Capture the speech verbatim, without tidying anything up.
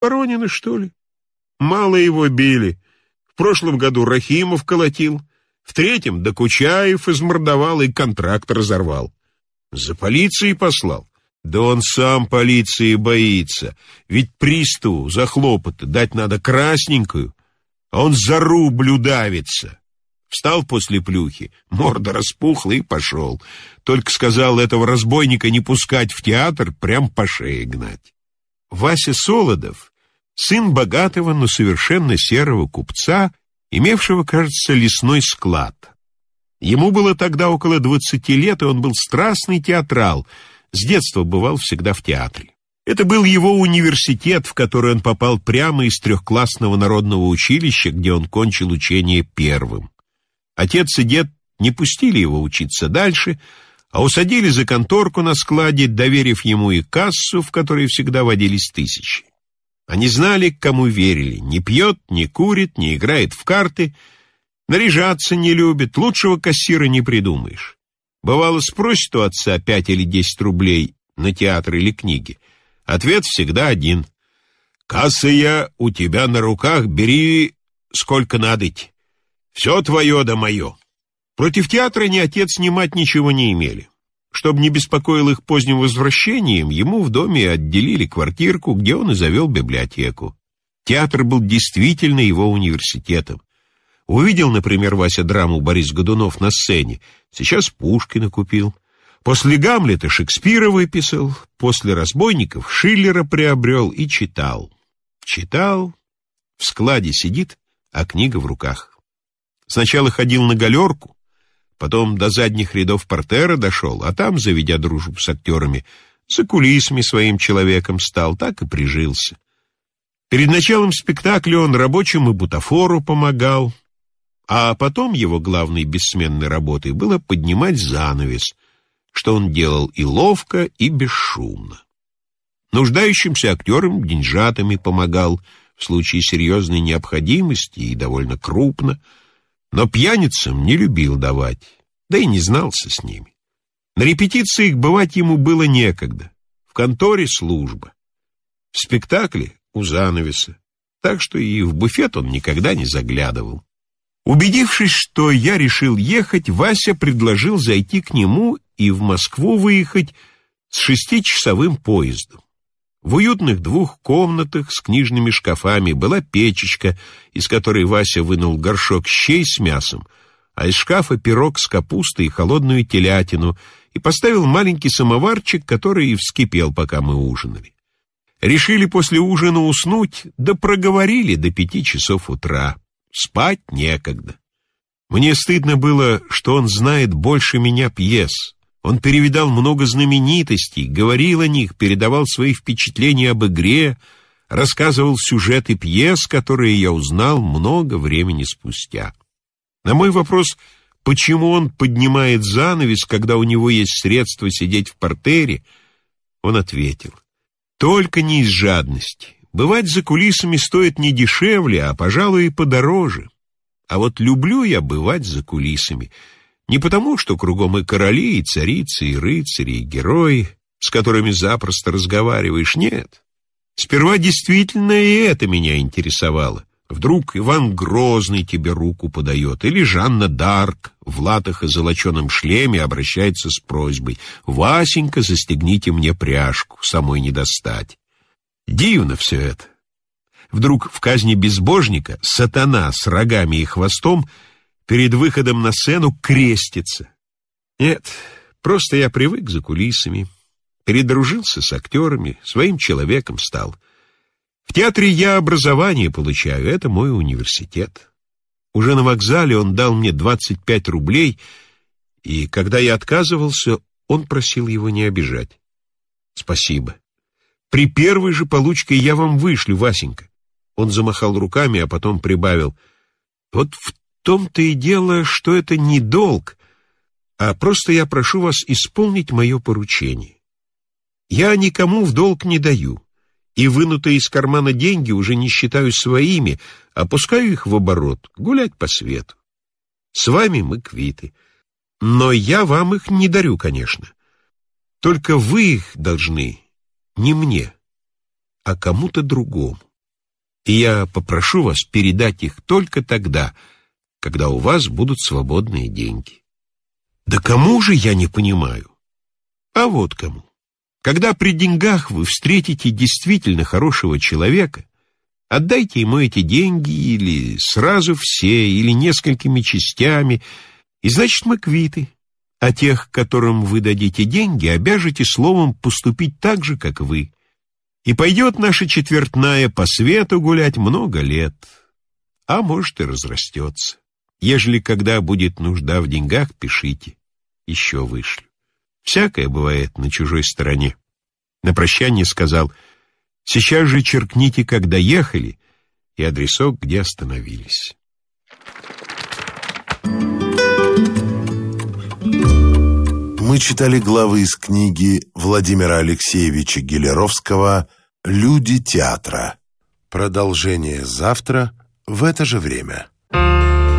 Воронины, что ли? Мало его били. В прошлом году Рахимов колотил, в третьем Докучаев измордовал и контракт разорвал. За полицией послал. Да он сам полиции боится. Ведь приставу за хлопоты дать надо красненькую, а он за рубль давится. Встал после плюхи, морда распухла и пошел. Только сказал этого разбойника не пускать в театр, прям по шее гнать. Вася Солодов, сын богатого, но совершенно серого купца, имевшего, кажется, лесной склад. Ему было тогда около двадцати лет, и он был страстный театрал, с детства бывал всегда в театре. Это был его университет, в который он попал прямо из трехклассного народного училища, где он кончил учение первым. Отец и дед не пустили его учиться дальше, а усадили за конторку на складе, доверив ему и кассу, в которой всегда водились тысячи. Они знали, к кому верили. Не пьет, не курит, не играет в карты, наряжаться не любит, лучшего кассира не придумаешь. Бывало, спросит у отца пять или десять рублей на театр или книги. Ответ всегда один. «Касса я у тебя на руках, бери сколько надоть. Все твое да мое». Против театра ни отец, ни мать ничего не имели. Чтобы не беспокоил их поздним возвращением, ему в доме отделили квартирку, где он и завел библиотеку. Театр был действительно его университетом. Увидел, например, Вася драму «Борис Годунов» на сцене, сейчас Пушкина купил. После Гамлета Шекспира выписал, после разбойников Шиллера приобрел и читал. Читал, в складе сидит, а книга в руках. Сначала ходил на галерку, потом до задних рядов портера дошел, а там, заведя дружбу с актерами, за кулисами своим человеком стал, так и прижился. Перед началом спектакля он рабочему бутафору помогал, а потом его главной бессменной работой было поднимать занавес, что он делал и ловко, и бесшумно. Нуждающимся актерам деньжатами помогал в случае серьезной необходимости и довольно крупно, но пьяницам не любил давать, да и не знался с ними. На репетициях бывать ему было некогда, в конторе служба, в спектакле у занавеса, так что и в буфет он никогда не заглядывал. Убедившись, что я решил ехать, Вася предложил зайти к нему и в Москву выехать с шестичасовым поездом. В уютных двух комнатах с книжными шкафами была печечка, из которой Вася вынул горшок щей с мясом, а из шкафа пирог с капустой и холодную телятину, и поставил маленький самоварчик, который и вскипел, пока мы ужинали. Решили после ужина уснуть, да проговорили до пяти часов утра. Спать некогда. Мне стыдно было, что он знает больше меня пьес. Он перевидал много знаменитостей, говорил о них, передавал свои впечатления об игре, рассказывал сюжеты пьес, которые я узнал много времени спустя. На мой вопрос, почему он поднимает занавес, когда у него есть средства сидеть в партере, он ответил: только не из жадности. Бывать за кулисами стоит не дешевле, а, пожалуй, и подороже. А вот люблю я бывать за кулисами. Не потому, что кругом и короли, и царицы, и рыцари, и герои, с которыми запросто разговариваешь, нет. Сперва действительно и это меня интересовало. Вдруг Иван Грозный тебе руку подает, или Жанна д'Арк в латах и золоченом шлеме обращается с просьбой: «Васенька, застегните мне пряжку, самой не достать». Дивно все это. Вдруг в казни безбожника сатана с рогами и хвостом перед выходом на сцену крестится. Нет, просто я привык за кулисами, передружился с актерами, своим человеком стал. В театре я образование получаю, это мой университет. Уже на вокзале он дал мне двадцать пять рублей, и когда я отказывался, он просил его не обижать. Спасибо. При первой же получке я вам вышлю, Васенька. Он замахал руками, а потом прибавил: вот в том-то и дело, что это не долг, а просто я прошу вас исполнить мое поручение. Я никому в долг не даю, и вынутые из кармана деньги уже не считаю своими, а пускаю их в оборот, гулять по свету. С вами мы квиты. Но я вам их не дарю, конечно. Только вы их должны не мне, а кому-то другому. И я попрошу вас передать их только тогда, когда у вас будут свободные деньги. Да кому же, я не понимаю? А вот кому. Когда при деньгах вы встретите действительно хорошего человека, отдайте ему эти деньги или сразу все, или несколькими частями, и значит мы квиты. А тех, которым вы дадите деньги, обяжете словом поступить так же, как вы. И пойдет наша четвертная по свету гулять много лет, а может и разрастется. Ежели когда будет нужда в деньгах, пишите, еще вышлю. Всякое бывает на чужой стороне. На прощание сказал: сейчас же черкните, когда ехали, и адресок, где остановились. Мы читали главы из книги Владимира Алексеевича Гелеровского «Люди театра». Продолжение завтра в это же время.